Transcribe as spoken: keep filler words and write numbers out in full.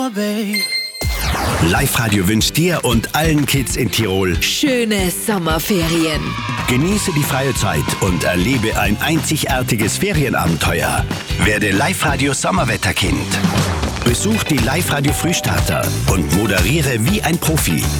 Live-Radio wünscht dir und allen Kids in Tirol schöne Sommerferien. Genieße die freie Zeit und erlebe ein einzigartiges Ferienabenteuer. Werde Live-Radio Sommerwetterkind. Besuch die Live-Radio Frühstarter und moderiere wie ein Profi.